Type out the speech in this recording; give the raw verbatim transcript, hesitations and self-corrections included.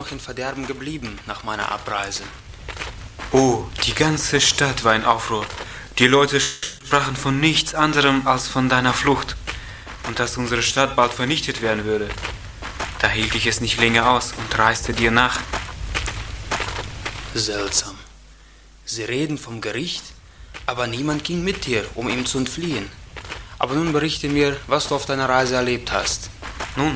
noch in Verderben geblieben nach meiner Abreise. Oh, die ganze Stadt war in Aufruhr. Die Leute sprachen von nichts anderem als von deiner Flucht und dass unsere Stadt bald vernichtet werden würde. Da hielt ich es nicht länger aus und reiste dir nach. Seltsam. Sie reden vom Gericht, aber niemand ging mit dir, um ihm zu entfliehen. Aber nun berichte mir, was du auf deiner Reise erlebt hast.